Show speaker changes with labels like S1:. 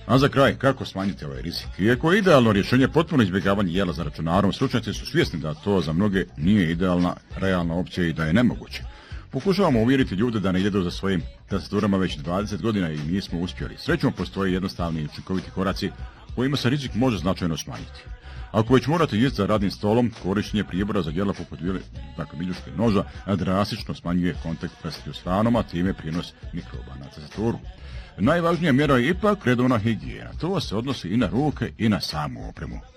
S1: A za kraj, kako smanjiti ovaj rizik? Iako je idealno rješenje potpuno izbjegavanje jela za računarom, stručnjaci su svjesni da to za mnoge nije idealna, realna opcija i da je nemoguće. Pokušavamo uvjeriti ljude da ne jedu za svojim tastaturama već 20 godina i nismo uspjeli. Srećom postoje jednostavni i učinkoviti koraci kojima se rizik može značajno smanjiti. Ako već morate jesti za radnim stolom, korištenje pribora za jela poput viljuške noža drastično smanjuje kontakt prstiju s hranom, a time prijenos mikroba na tastaturu. Najvažnija mjera je ipak redovna higijena. To se odnosi i na ruke i na samu opremu.